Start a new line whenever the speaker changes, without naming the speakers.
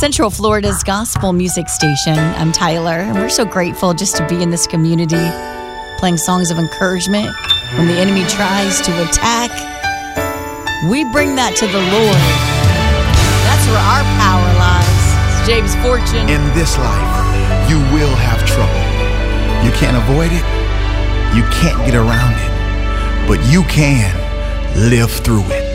Central Florida's gospel music station. I'm Tyler, and we're so grateful just to be in this community, playing songs of encouragement when the enemy tries to attack. We bring that to the Lord. That's where our power lies. It's James Fortune.
In this life, you will have trouble. You can't avoid it. You can't get around it. But you can live through it.